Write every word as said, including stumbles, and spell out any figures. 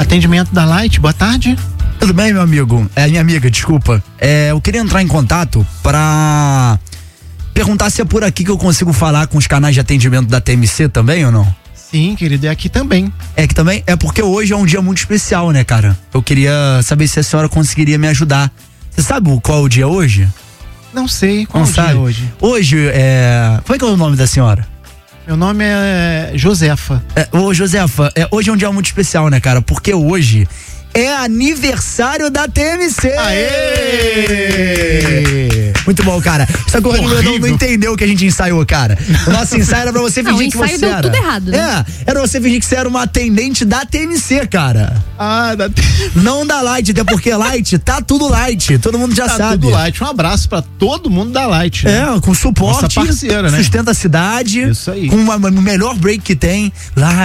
Atendimento da Light, boa tarde. Tudo bem, meu amigo? É, minha amiga, desculpa. É, eu queria entrar em contato pra perguntar se é por aqui que eu consigo falar com os canais de atendimento da T M C também ou não? Sim, querido, é aqui também. É que também? É porque hoje é um dia muito especial, né, cara? Eu queria saber se a senhora conseguiria me ajudar. Você sabe qual é o dia hoje? Não sei, qual não é o sabe? dia hoje? Hoje, é... Como é que é o nome da senhora? Meu nome é Josefa. É, ô, Josefa, é, hoje é um dia muito especial, né, cara? Porque hoje é aniversário da T M C! Aê! Muito bom, cara. Só que o Rodrigo não, não entendeu o que a gente ensaiou, cara. O nosso ensaio era pra você fingir não, que você deu era. tudo errado, né? É, era você fingir que você era uma atendente da T M C, cara. Ah, da... Não da Light, até porque Light tá tudo Light. Todo mundo já tá sabe. Tudo Light. Um abraço pra todo mundo da Light. Né? É, com suporte. Nossa parceira, né? Sustenta a cidade. Isso aí. Com o melhor break que tem. Light.